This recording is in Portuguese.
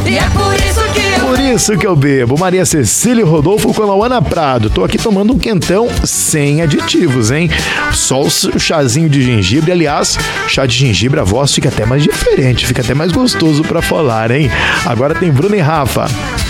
E é por isso que eu bebo. Maria Cecília e Rodolfo com Lauana Prado. Tô aqui tomando um quentão sem aditivos, hein? Só o chazinho de gengibre. Aliás, chá de gengibre, a voz fica até mais diferente, fica até mais gostoso pra falar, hein? Agora tem Bruna e Rafa.